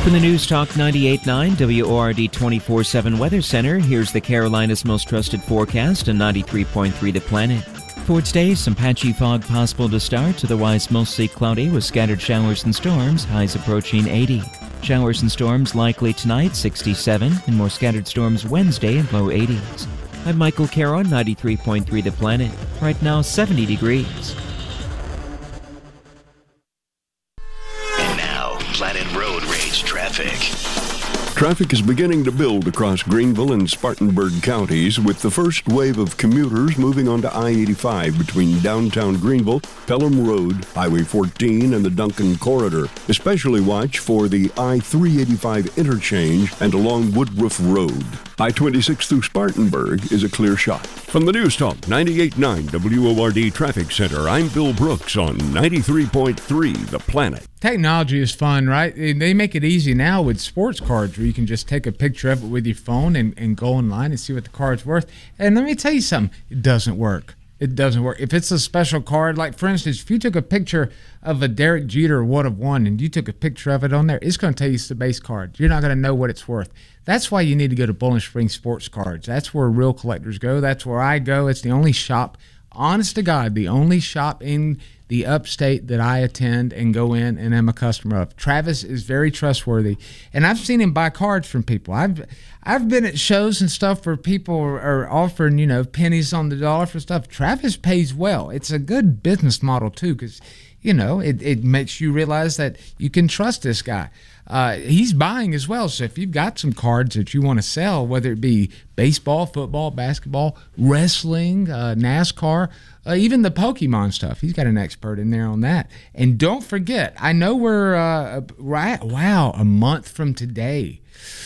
From the News Talk 98.9 WORD 24/7 Weather Center, here's the Carolinas' most trusted forecast and 93.3 The Planet. For today, some patchy fog possible to start, otherwise mostly cloudy with scattered showers and storms, highs approaching 80. Showers and storms likely tonight, 67, and more scattered storms Wednesday in low 80s. I'm Michael Carroll, 93.3 The Planet. Right now, 70 degrees. And now, Planet Road Rage traffic. Traffic is beginning to build across Greenville and Spartanburg counties, with the first wave of commuters moving onto I-85 between downtown Greenville, Pelham Road, Highway 14, and the Duncan Corridor. Especially watch for the I-385 interchange and along Woodruff Road. I-26 through Spartanburg is a clear shot. From the News Talk 98.9 WORD Traffic Center, I'm Bill Brooks on 93.3 The Planet. Technology is fun, right? They make it easy now with sports cards where you can just take a picture of it with your phone and go online and see what the card's worth. And let me tell you something, it doesn't work. It doesn't work. If it's a special card, like for instance, if you took a picture of a Derek Jeter 1/1 and you took a picture of it on there, it's going to tell you it's the base card. You're not going to know what it's worth. That's why you need to go to Bowling Springs Sports Cards. That's where real collectors go. That's where I go. It's the only shop, honest to God, the only shop in the upstate that I attend and go in and am a customer of. Travis is very trustworthy, and I've seen him buy cards from people. I've been at shows and stuff where people are offering, pennies on the dollar for stuff. Travis pays well. It's a good business model too, because it makes you realize that you can trust this guy. He's buying as well, so if you've got some cards that you want to sell, whether it be baseball, football, basketball, wrestling, NASCAR, even the Pokemon stuff, he's got an expert in there on that. And don't forget, I know we're a month from today,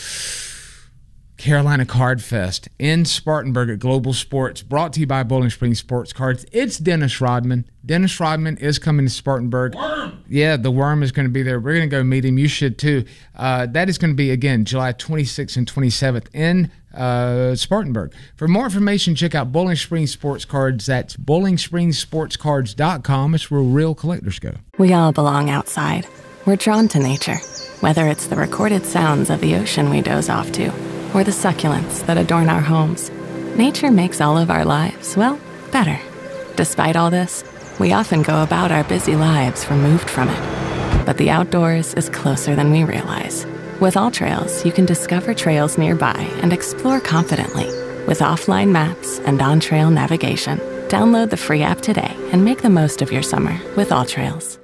Carolina Card Fest in Spartanburg at Global Sports, brought to you by Bowling Springs Sports Cards. It's Dennis Rodman. Dennis Rodman is coming to Spartanburg. Worm! Yeah, the Worm is going to be there. We're going to go meet him. You should too. That is going to be, again, July 26th and 27th in Spartanburg. For more information, check out Bowling Springs Sports Cards. That's bowlingspringssportscards.com. It's where real collectors go. We all belong outside. We're drawn to nature, whether it's the recorded sounds of the ocean we doze off to, or the succulents that adorn our homes. Nature makes all of our lives, well, better. Despite all this, we often go about our busy lives removed from it. But the outdoors is closer than we realize. With AllTrails, you can discover trails nearby and explore confidently. With offline maps and on-trail navigation, download the free app today and make the most of your summer with AllTrails.